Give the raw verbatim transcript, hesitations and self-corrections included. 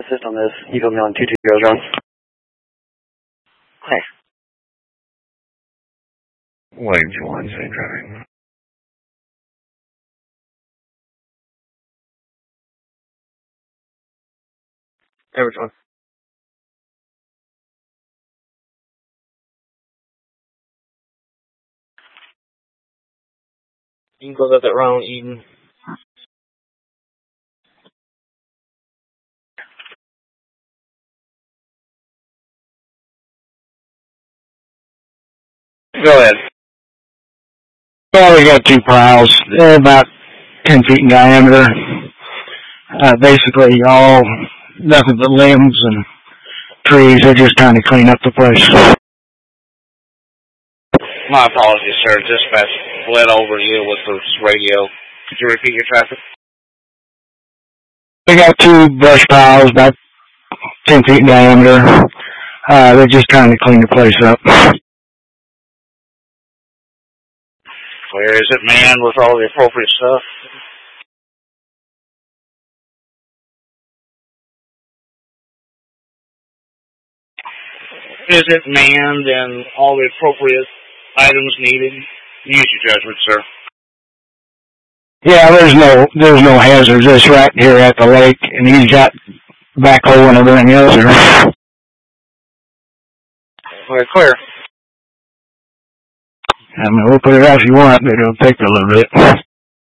Assist on this. Eagle Million two two zero zero. Hi. Wave two one, same traffic. Hey, which one? You can close out that round, Eden. Go ahead. Well, we got two piles. They're about ten feet in diameter. Uh, basically all, nothing but limbs and trees. They're just trying to clean up the place. My apologies, sir. Dispatch bled over you with the radio. Could you repeat your traffic? We got two brush piles, about ten feet in diameter. Uh, they're just trying to clean the place up. Clear. Is it manned with all the appropriate stuff? Is it manned and all the appropriate items needed? Use your judgment, sir. Yeah, there's no there's no hazards. It's right here at the lake, and he's got backhoe and everything else here. All right, clear. I mean, we'll put it out if you want, but it'll take a little bit.